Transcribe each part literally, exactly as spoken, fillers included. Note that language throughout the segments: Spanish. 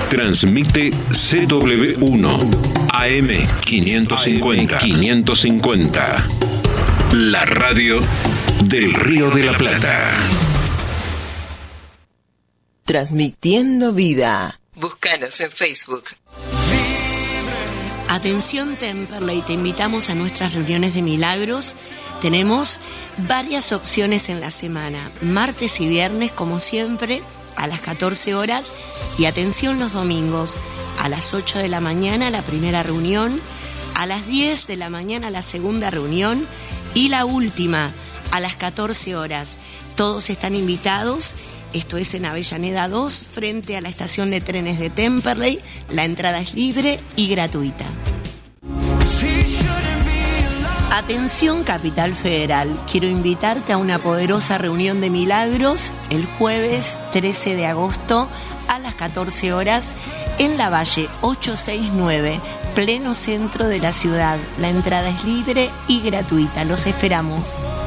Transmite C W uno A M quinientos cincuenta. quinientos cincuenta. La radio del Río de la Plata. Transmitiendo vida. Búscanos en Facebook. Atención Temperley, te invitamos a nuestras reuniones de milagros. Tenemos varias opciones en la semana, martes y viernes como siempre a las catorce horas, y atención los domingos a las ocho de la mañana la primera reunión, a las diez de la mañana la segunda reunión y la última a las catorce horas. Todos están invitados. Esto es en Avellaneda dos, frente a la estación de trenes de Temperley. La entrada es libre y gratuita. Atención Capital Federal, quiero invitarte a una poderosa reunión de milagros el jueves trece de agosto a las catorce horas en la Valle ochocientos sesenta y nueve, pleno centro de la ciudad. La entrada es libre y gratuita. Los esperamos.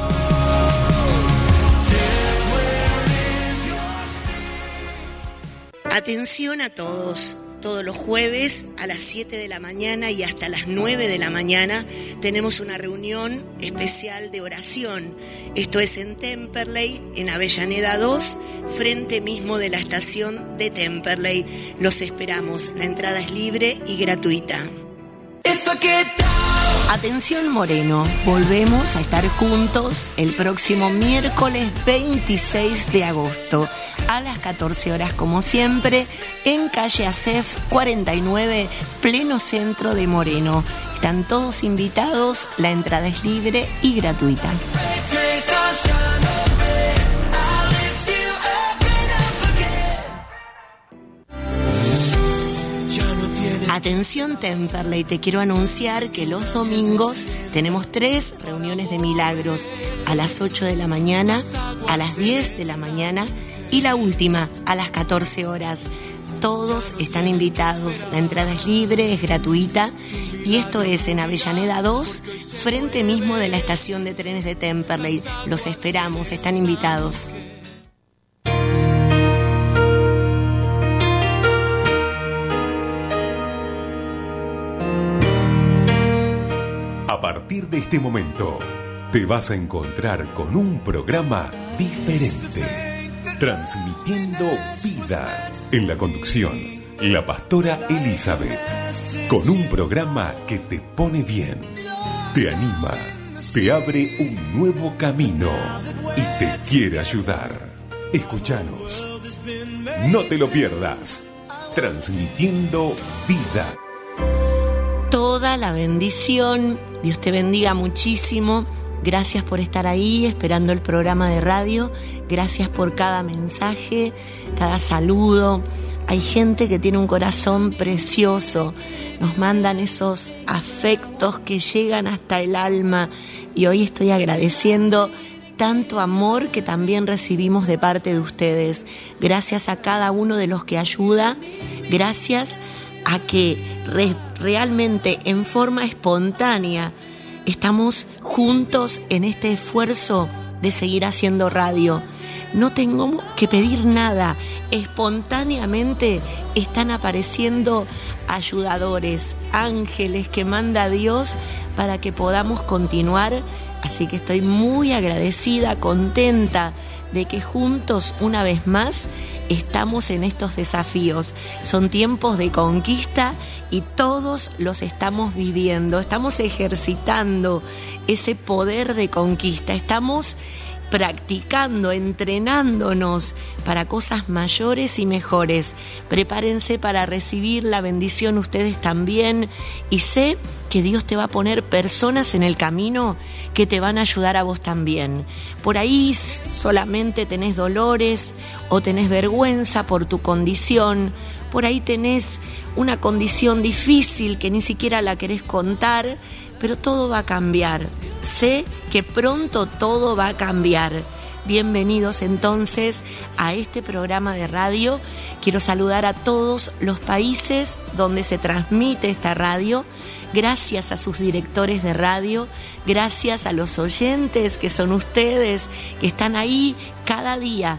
Atención a todos, todos los jueves a las siete de la mañana y hasta las nueve de la mañana tenemos una reunión especial de oración. Esto es en Temperley, en Avellaneda dos, frente mismo de la estación de Temperley. Los esperamos, la entrada es libre y gratuita. Atención Moreno, volvemos a estar juntos el próximo miércoles veintiséis de agosto a las catorce horas como siempre en calle Acef cuarenta y nueve, pleno centro de Moreno. Están todos invitados, la entrada es libre y gratuita. Atención Temperley, te quiero anunciar que los domingos tenemos tres reuniones de milagros, a las ocho de la mañana, a las diez de la mañana y la última a las catorce horas. Todos están invitados, la entrada es libre, es gratuita, y esto es en Avellaneda dos, frente mismo de la estación de trenes de Temperley. Los esperamos, están invitados. A partir de este momento, te vas a encontrar con un programa diferente, transmitiendo vida. En la conducción, la pastora Elizabeth, con un programa que te pone bien, te anima, te abre un nuevo camino y te quiere ayudar. Escúchanos, no te lo pierdas, transmitiendo vida. Toda la bendición, Dios te bendiga muchísimo. Gracias por estar ahí esperando el programa de radio. Gracias por cada mensaje, cada saludo. Hay gente que tiene un corazón precioso. Nos mandan esos afectos que llegan hasta el alma. Y hoy estoy agradeciendo tanto amor que también recibimos de parte de ustedes. Gracias a cada uno de los que ayuda. Gracias a que re- realmente en forma espontánea estamos juntos en este esfuerzo de seguir haciendo radio. No tengo que pedir nada. Espontáneamente están apareciendo ayudadores, ángeles que manda Dios para que podamos continuar. Así que estoy muy agradecida, contenta de que juntos una vez más estamos en estos desafíos. Son tiempos de conquista y todos los estamos viviendo. Estamos ejercitando ese poder de conquista. Estamos practicando, entrenándonos para cosas mayores y mejores. Prepárense para recibir la bendición ustedes también, y sé que Dios te va a poner personas en el camino que te van a ayudar a vos también. Por ahí solamente tenés dolores o tenés vergüenza por tu condición. Por ahí tenés una condición difícil que ni siquiera la querés contar, pero todo va a cambiar. Sé que pronto todo va a cambiar. Bienvenidos entonces a este programa de radio. Quiero saludar a todos los países donde se transmite esta radio. Gracias a sus directores de radio, gracias a los oyentes que son ustedes, que están ahí cada día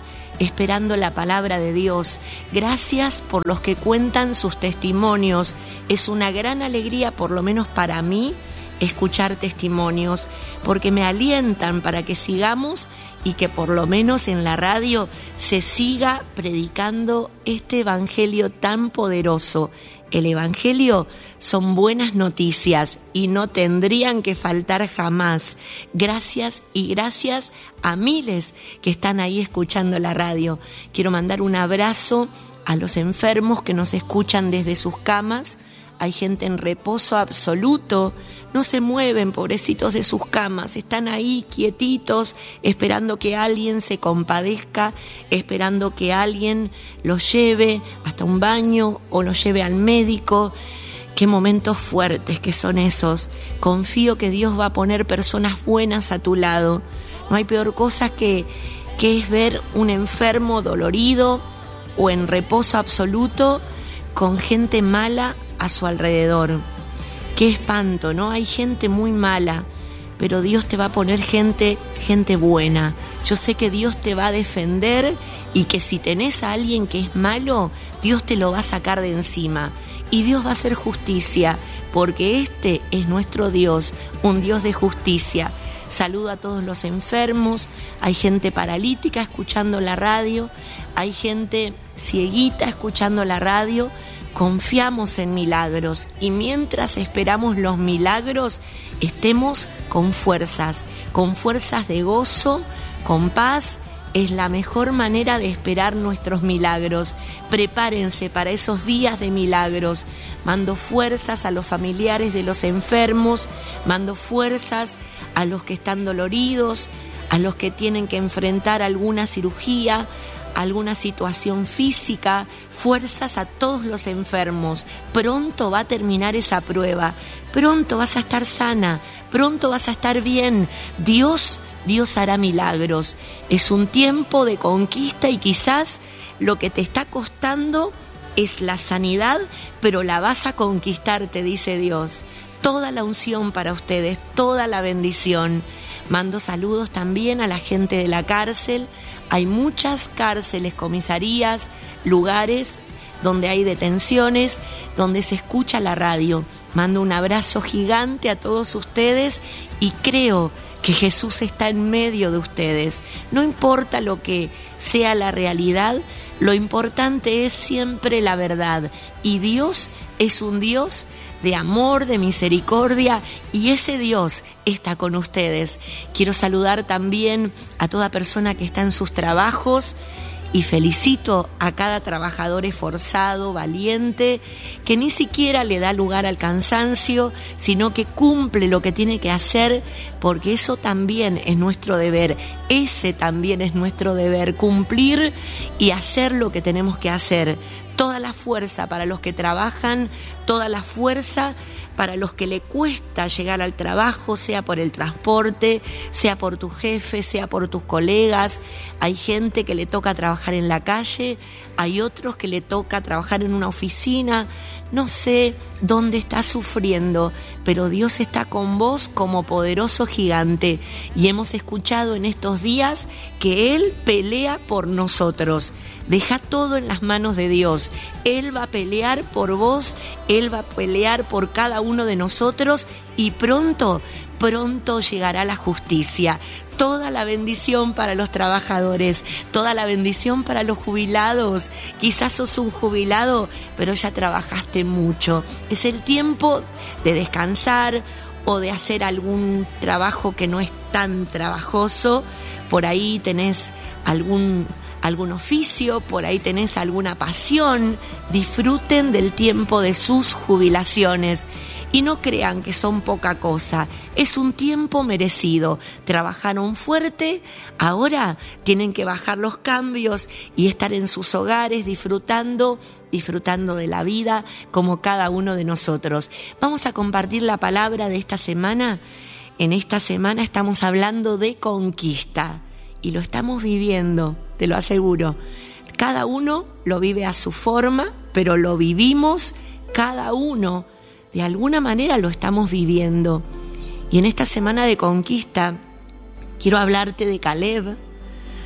esperando la palabra de Dios. Gracias por los que cuentan sus testimonios. Es una gran alegría, por lo menos para mí, escuchar testimonios, porque me alientan para que sigamos y que por lo menos en la radio se siga predicando este evangelio tan poderoso. El evangelio son buenas noticias y no tendrían que faltar jamás. Gracias y gracias a miles que están ahí escuchando la radio. Quiero mandar un abrazo a los enfermos que nos escuchan desde sus camas. Hay gente en reposo absoluto, no se mueven, pobrecitos de sus camas, están ahí quietitos, esperando que alguien se compadezca, esperando que alguien los lleve hasta un baño o los lleve al médico. Qué momentos fuertes que son esos. Confío que Dios va a poner personas buenas a tu lado. No hay peor cosa que, que es ver un enfermo dolorido o en reposo absoluto con gente mala a su alrededor. Qué espanto, ¿no? Hay gente muy mala, pero Dios te va a poner gente, gente buena. Yo sé que Dios te va a defender y que si tenés a alguien que es malo, Dios te lo va a sacar de encima. Y Dios va a hacer justicia, porque este es nuestro Dios, un Dios de justicia. Saludo a todos los enfermos, hay gente paralítica escuchando la radio, hay gente cieguita escuchando la radio. Confiamos en milagros y mientras esperamos los milagros, estemos con fuerzas, con fuerzas de gozo, con paz. Es la mejor manera de esperar nuestros milagros. Prepárense para esos días de milagros. Mando fuerzas a los familiares de los enfermos, mando fuerzas a los que están doloridos, a los que tienen que enfrentar alguna cirugía, alguna situación física. Fuerzas a todos los enfermos. Pronto va a terminar esa prueba. Pronto vas a estar sana. Pronto vas a estar bien. Dios, Dios hará milagros. Es un tiempo de conquista y quizás lo que te está costando es la sanidad, pero la vas a conquistar, te dice Dios. Toda la unción para ustedes, toda la bendición. Mando saludos también a la gente de la cárcel. Hay muchas cárceles, comisarías, lugares donde hay detenciones, donde se escucha la radio. Mando un abrazo gigante a todos ustedes y creo que Jesús está en medio de ustedes. No importa lo que sea la realidad, lo importante es siempre la verdad. Y Dios es un Dios de amor, de misericordia, y ese Dios está con ustedes. Quiero saludar también a toda persona que está en sus trabajos y felicito a cada trabajador esforzado, valiente, que ni siquiera le da lugar al cansancio, sino que cumple lo que tiene que hacer, porque eso también es nuestro deber. Ese también es nuestro deber, cumplir y hacer lo que tenemos que hacer. Toda la fuerza para los que trabajan, toda la fuerza para los que le cuesta llegar al trabajo, sea por el transporte, sea por tu jefe, sea por tus colegas. Hay gente que le toca trabajar en la calle, hay otros que le toca trabajar en una oficina. No sé dónde estás sufriendo, pero Dios está con vos como poderoso gigante. Y hemos escuchado en estos días que Él pelea por nosotros. Deja todo en las manos de Dios. Él va a pelear por vos, Él va a pelear por cada uno de nosotros y pronto, pronto llegará la justicia. Toda la bendición para los trabajadores, toda la bendición para los jubilados. Quizás sos un jubilado, pero ya trabajaste mucho. Es el tiempo de descansar o de hacer algún trabajo que no es tan trabajoso. Por ahí tenés algún... algún oficio, por ahí tenés alguna pasión. Disfruten del tiempo de sus jubilaciones y no crean que son poca cosa. Es un tiempo merecido. Trabajaron fuerte, ahora tienen que bajar los cambios y estar en sus hogares disfrutando, disfrutando de la vida como cada uno de nosotros. Vamos a compartir la palabra de esta semana. En esta semana estamos hablando de conquista. Y lo estamos viviendo, te lo aseguro. Cada uno lo vive a su forma, pero lo vivimos cada uno. De alguna manera lo estamos viviendo. Y en esta semana de conquista, quiero hablarte de Caleb,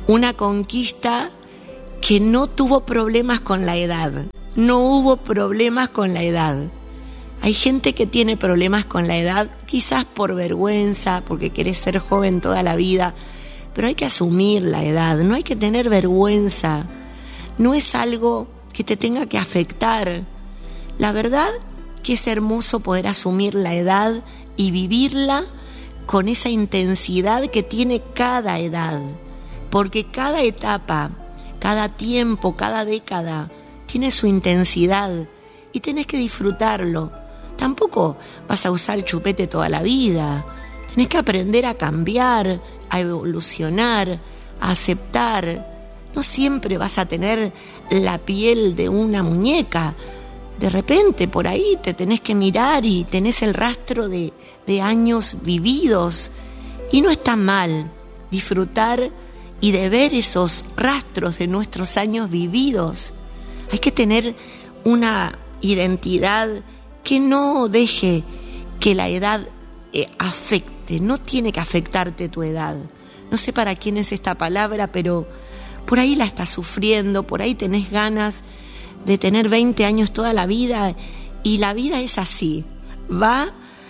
una conquista que no tuvo problemas con la edad. No hubo problemas con la edad. Hay gente que tiene problemas con la edad, quizás por vergüenza, porque querés ser joven toda la vida, pero hay que asumir la edad, no hay que tener vergüenza. No es algo que te tenga que afectar. La verdad que es hermoso poder asumir la edad y vivirla con esa intensidad que tiene cada edad, porque cada etapa, cada tiempo, cada década tiene su intensidad y tenés que disfrutarlo. Tampoco vas a usar el chupete toda la vida. Tenés que aprender a cambiar, a evolucionar, a aceptar. No siempre vas a tener la piel de una muñeca. De repente por ahí te tenés que mirar y tenés el rastro de, de años vividos. Y no está mal disfrutar y de ver esos rastros de nuestros años vividos. Hay que tener una identidad que no deje que la edad eh, afecte. No tiene que afectarte tu edad. No sé para quién es esta palabra, pero por ahí la estás sufriendo, por ahí tenés ganas de tener veinte años toda la vida, y la vida es así, va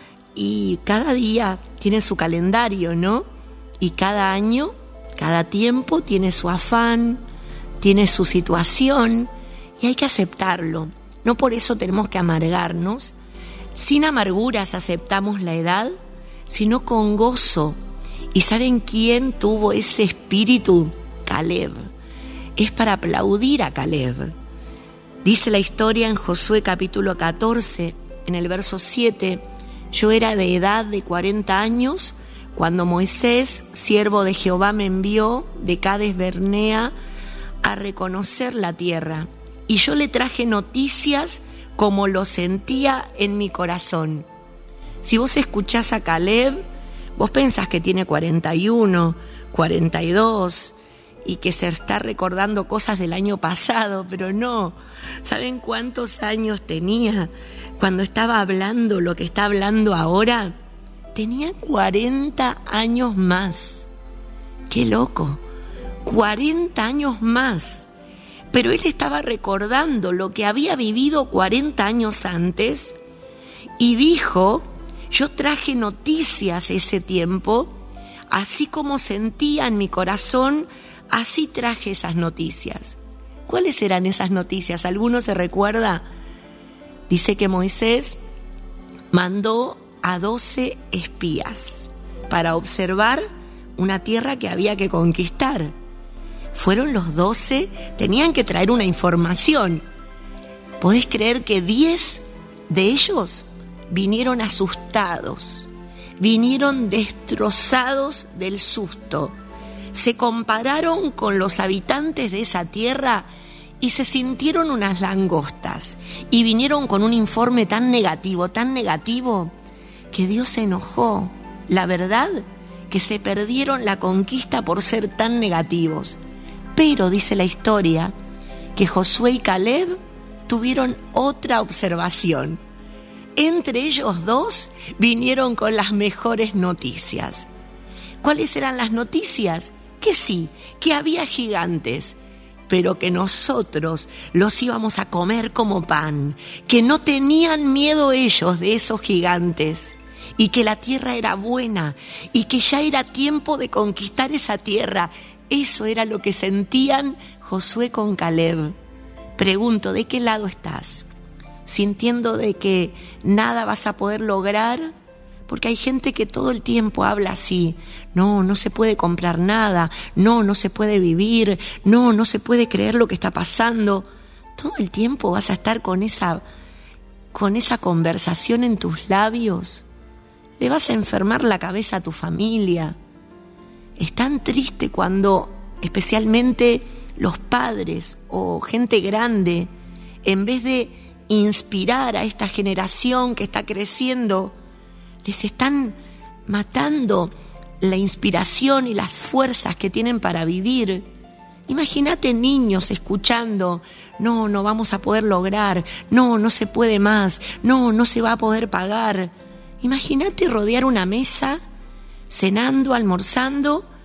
y cada día tiene su calendario, ¿no? Y cada año, cada tiempo tiene su afán, tiene su situación, y hay que aceptarlo. No por eso tenemos que amargarnos. Sin amarguras aceptamos la edad, sino con gozo. ¿Y saben quién tuvo ese espíritu? Caleb. Es para aplaudir a Caleb. Dice la historia en Josué capítulo catorce, en el verso siete, yo era de edad de cuarenta años cuando Moisés, siervo de Jehová, me envió de Cades Barnea a reconocer la tierra. Y yo le traje noticias como lo sentía en mi corazón. Si vos escuchás a Caleb, vos pensás que tiene cuarenta y uno, cuarenta y dos y que se está recordando cosas del año pasado, pero no. ¿Saben cuántos años tenía cuando estaba hablando lo que está hablando ahora? Tenía cuarenta años más. ¡Qué loco! cuarenta años más. Pero él estaba recordando lo que había vivido cuarenta años antes y dijo, yo traje noticias ese tiempo, así como sentía en mi corazón, así traje esas noticias. ¿Cuáles eran esas noticias? ¿Alguno se recuerda? Dice que Moisés mandó a doce espías para observar una tierra que había que conquistar. Fueron los doce, tenían que traer una información. ¿Podés creer que diez de ellos vinieron asustados, vinieron destrozados del susto? Se compararon con los habitantes de esa tierra y se sintieron unas langostas y vinieron con un informe tan negativo, tan negativo, que Dios se enojó. La verdad, que se perdieron la conquista por ser tan negativos. Pero dice la historia que Josué y Caleb tuvieron otra observación. Entre ellos dos vinieron con las mejores noticias. ¿Cuáles eran las noticias? Que sí, que había gigantes, pero que nosotros los íbamos a comer como pan, que no tenían miedo ellos de esos gigantes, y que la tierra era buena, y que ya era tiempo de conquistar esa tierra. Eso era lo que sentían Josué con Caleb. Pregunto, ¿de qué lado estás? ¿Sintiendo de que nada vas a poder lograr? Porque hay gente que todo el tiempo habla así. No, no se puede comprar nada. No, no se puede vivir. No, no se puede creer lo que está pasando. Todo el tiempo vas a estar con esa, con esa conversación en tus labios. Le vas a enfermar la cabeza a tu familia. Es tan triste cuando, especialmente los padres o gente grande, en vez de inspirar a esta generación que está creciendo, les están matando la inspiración y las fuerzas que tienen para vivir. Imagínate niños escuchando, no, no vamos a poder lograr, no, no se puede más, no, no se va a poder pagar. Imagínate rodear una mesa, cenando, almorzando,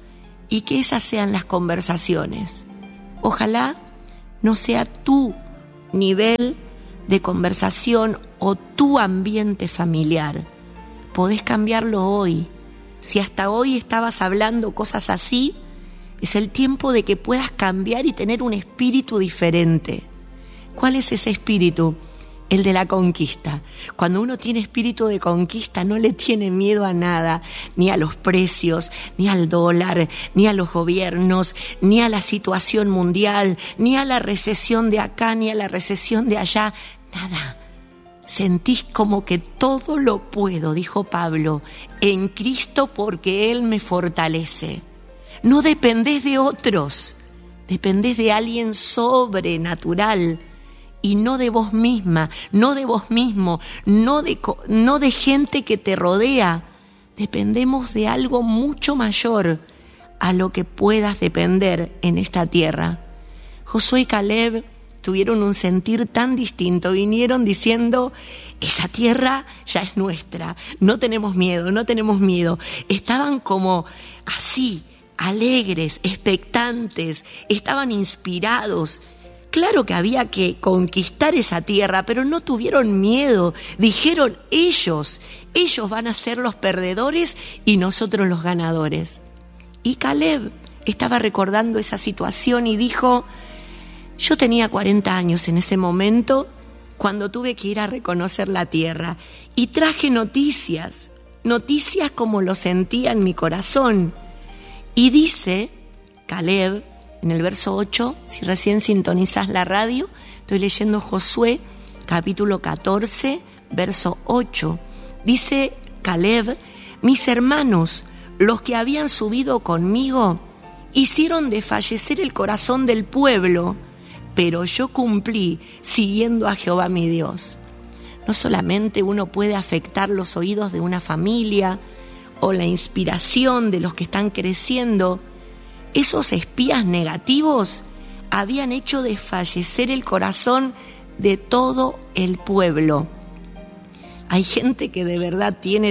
y que esas sean las conversaciones. Ojalá no sea tu nivel de conversación o tu ambiente familiar. Podés cambiarlo hoy. Si hasta hoy estabas hablando cosas así, es el tiempo de que puedas cambiar y tener un espíritu diferente. ¿Cuál es ese espíritu? El de la conquista. Cuando uno tiene espíritu de conquista, no le tiene miedo a nada, ni a los precios, ni al dólar, ni a los gobiernos, ni a la situación mundial, ni a la recesión de acá, ni a la recesión de allá, nada. Sentís como que todo lo puedo, dijo Pablo, en Cristo porque Él me fortalece. No dependés de otros, dependés de alguien sobrenatural, y no de vos misma, no de vos mismo, no de, no de gente que te rodea. Dependemos de algo mucho mayor a lo que puedas depender en esta tierra. Josué y Caleb tuvieron un sentir tan distinto, vinieron diciendo, esa tierra ya es nuestra, no tenemos miedo, no tenemos miedo. Estaban como así, alegres, expectantes, estaban inspirados. Claro que había que conquistar esa tierra, pero no tuvieron miedo. Dijeron ellos, ellos van a ser los perdedores y nosotros los ganadores. Y Caleb estaba recordando esa situación y dijo, yo tenía cuarenta años en ese momento cuando tuve que ir a reconocer la tierra y traje noticias, noticias como lo sentía en mi corazón. Y dice Caleb, en el verso ocho, si recién sintonizás la radio, estoy leyendo Josué, capítulo catorce, verso ocho. Dice Caleb, mis hermanos, los que habían subido conmigo, hicieron desfallecer el corazón del pueblo, pero yo cumplí siguiendo a Jehová mi Dios. No solamente uno puede afectar los oídos de una familia o la inspiración de los que están creciendo. Esos espías negativos habían hecho desfallecer el corazón de todo el pueblo. Hay gente que de verdad tiene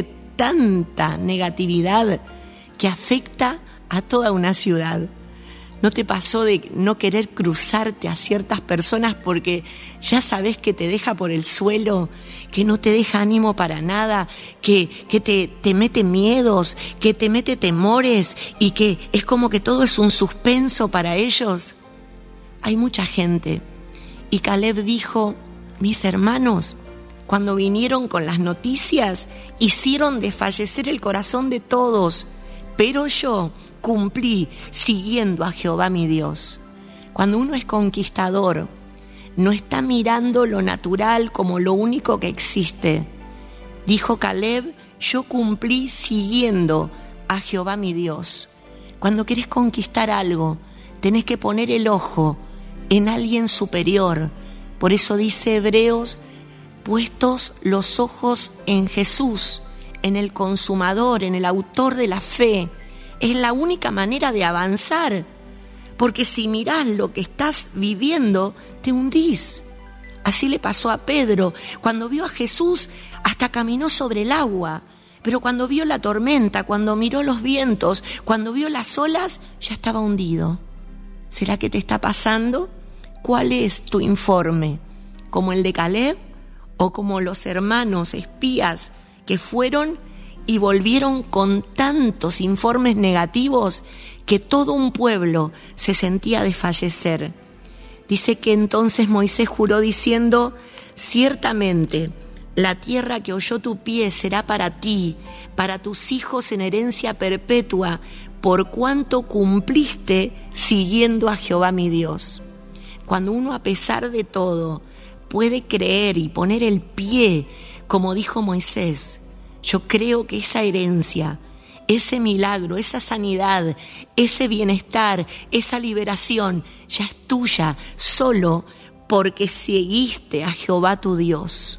tanta negatividad que afecta a toda una ciudad. ¿No te pasó de no querer cruzarte a ciertas personas porque ya sabes que te deja por el suelo, que no te deja ánimo para nada, que, que te, te mete miedos, que te mete temores y que es como que todo es un suspenso para ellos? Hay mucha gente. Y Caleb dijo, mis hermanos, cuando vinieron con las noticias, hicieron desfallecer el corazón de todos, pero yo cumplí siguiendo a Jehová mi Dios. Cuando uno es conquistador, no está mirando lo natural como lo único que existe. Dijo Caleb, yo cumplí siguiendo a Jehová mi Dios. Cuando querés conquistar algo, tenés que poner el ojo en alguien superior. Por eso dice Hebreos, puestos los ojos en Jesús, en el consumador, en el autor de la fe. Es la única manera de avanzar, porque si mirás lo que estás viviendo, te hundís. Así le pasó a Pedro. Cuando vio a Jesús, hasta caminó sobre el agua. Pero cuando vio la tormenta, cuando miró los vientos, cuando vio las olas, ya estaba hundido. ¿Será que te está pasando? ¿Cuál es tu informe? ¿Como el de Caleb o como los hermanos espías que fueron y volvieron con tantos informes negativos que todo un pueblo se sentía desfallecer? Dice que entonces Moisés juró diciendo, ciertamente la tierra que oyó tu pie será para ti, para tus hijos en herencia perpetua, por cuanto cumpliste siguiendo a Jehová mi Dios. Cuando uno a pesar de todo puede creer y poner el pie, como dijo Moisés, yo creo que esa herencia, ese milagro, esa sanidad, ese bienestar, esa liberación ya es tuya solo porque seguiste a Jehová tu Dios.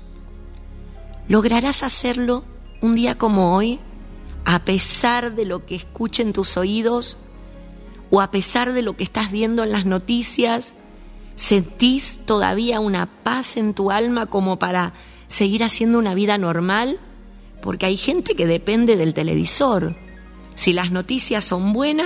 ¿Lograrás hacerlo un día como hoy, a pesar de lo que escuchen tus oídos o a pesar de lo que estás viendo en las noticias? ¿Sentís todavía una paz en tu alma como para seguir haciendo una vida normal? Porque hay gente que depende del televisor. Si las noticias son buenas,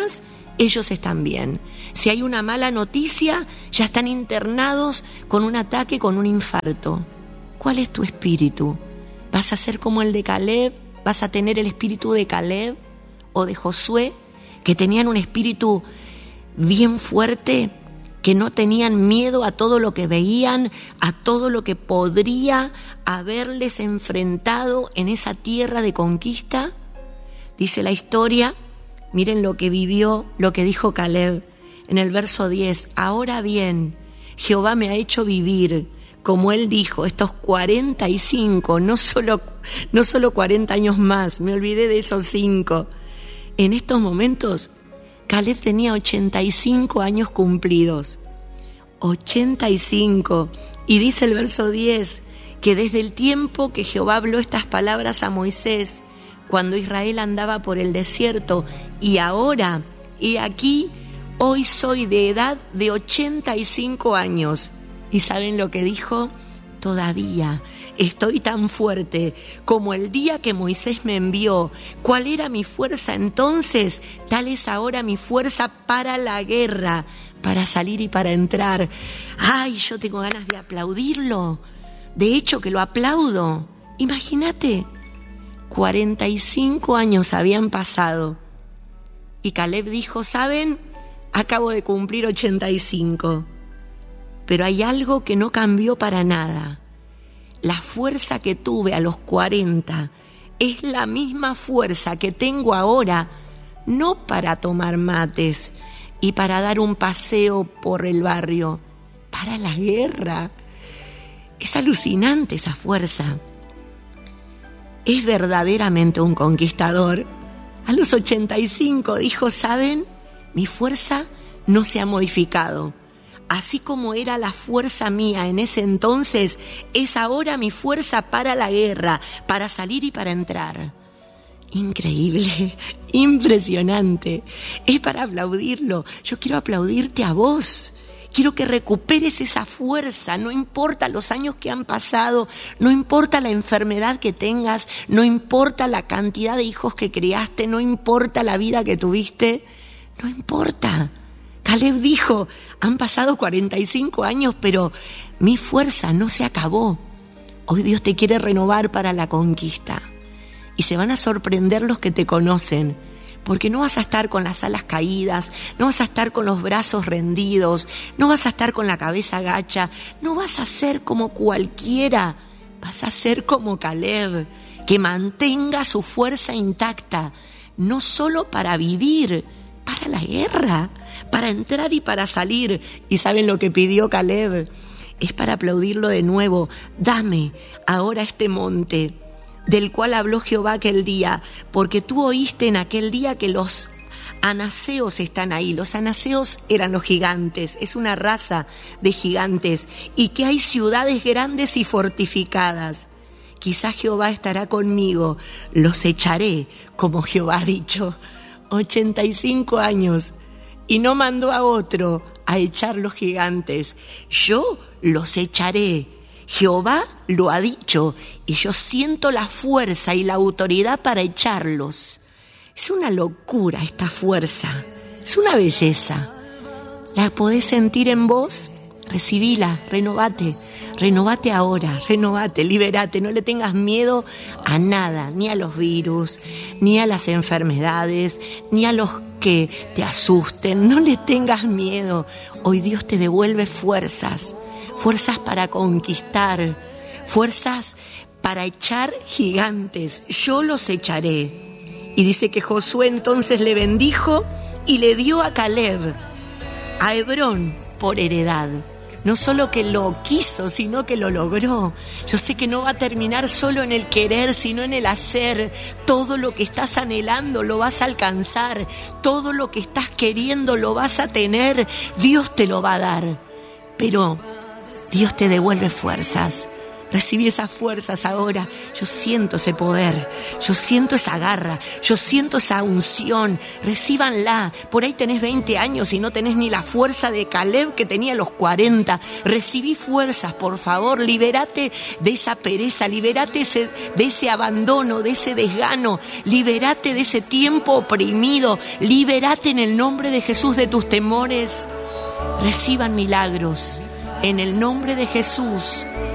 ellos están bien. Si hay una mala noticia, ya están internados con un ataque, con un infarto. ¿Cuál es tu espíritu? ¿Vas a ser como el de Caleb? ¿Vas a tener el espíritu de Caleb o de Josué, que tenían un espíritu bien fuerte, que no tenían miedo a todo lo que veían, a todo lo que podría haberles enfrentado en esa tierra de conquista? Dice la historia, miren lo que vivió, lo que dijo Caleb en el verso diez. Ahora bien, Jehová me ha hecho vivir, como él dijo, estos cuarenta y cinco, no solo, no solo cuarenta años más, me olvidé de esos cinco. En estos momentos, Caleb tenía ochenta y cinco años cumplidos. ochenta y cinco. Y dice el verso diez, que desde el tiempo que Jehová habló estas palabras a Moisés, cuando Israel andaba por el desierto, y ahora, y aquí, hoy soy de edad de ochenta y cinco años. ¿Y saben lo que dijo? Todavía estoy tan fuerte como el día que Moisés me envió. ¿Cuál era mi fuerza entonces? Tal es ahora mi fuerza para la guerra, para salir y para entrar. ¡Ay, yo tengo ganas de aplaudirlo! De hecho que lo aplaudo. Imagínate, cuarenta y cinco años habían pasado. Y Caleb dijo, ¿saben? Acabo de cumplir ochenta y cinco. Pero hay algo que no cambió para nada. La fuerza que tuve a los cuarenta es la misma fuerza que tengo ahora, no para tomar mates y para dar un paseo por el barrio, para la guerra. Es alucinante esa fuerza. Es verdaderamente un conquistador. A los ochenta y cinco dijo, ¿saben? Mi fuerza no se ha modificado. Así como era la fuerza mía en ese entonces, es ahora mi fuerza para la guerra, para salir y para entrar. Increíble, impresionante. Es para aplaudirlo. Yo quiero aplaudirte a vos. Quiero que recuperes esa fuerza, no importa los años que han pasado, no importa la enfermedad que tengas, no importa la cantidad de hijos que criaste, no importa la vida que tuviste, no importa. Caleb dijo, han pasado cuarenta y cinco años, pero mi fuerza no se acabó. Hoy Dios te quiere renovar para la conquista. Y se van a sorprender los que te conocen, porque no vas a estar con las alas caídas, no vas a estar con los brazos rendidos, no vas a estar con la cabeza gacha, no vas a ser como cualquiera, vas a ser como Caleb, que mantenga su fuerza intacta, no solo para vivir, para la guerra, para entrar y para salir. ¿Y saben lo que pidió Caleb? Es para aplaudirlo de nuevo. Dame ahora este monte del cual habló Jehová aquel día, porque tú oíste en aquel día que los anaseos están ahí. Los anaseos eran los gigantes, es una raza de gigantes, y que hay ciudades grandes y fortificadas. Quizás Jehová estará conmigo, los echaré, como Jehová ha dicho. ochenta y cinco años, y no mandó a otro a echar los gigantes. Yo los echaré. Jehová lo ha dicho, y yo siento la fuerza y la autoridad para echarlos. Es una locura esta fuerza, es una belleza. ¿La podés sentir en vos? Recibila, renovate, renovate ahora, renovate, liberate, no le tengas miedo a nada, ni a los virus, ni a las enfermedades, ni a los que te asusten, no le tengas miedo. Hoy Dios te devuelve fuerzas, fuerzas para conquistar, fuerzas para echar gigantes. Yo los echaré. Y dice que Josué entonces le bendijo y le dio a Caleb, a Hebrón, por heredad. No solo que lo quiso, sino que lo logró. Yo sé que no va a terminar solo en el querer, sino en el hacer. Todo lo que estás anhelando lo vas a alcanzar. Todo lo que estás queriendo lo vas a tener. Dios te lo va a dar. Pero Dios te devuelve fuerzas. Recibí esas fuerzas ahora. Yo siento ese poder, yo siento esa garra, yo siento esa unción. Recíbanla. Por ahí tenés veinte años y no tenés ni la fuerza de Caleb que tenía a los cuarenta. Recibí fuerzas, por favor. Libérate de esa pereza, libérate ese, de ese abandono, de ese desgano. Libérate de ese tiempo oprimido. Libérate en el nombre de Jesús de tus temores. Reciban milagros. En el nombre de Jesús.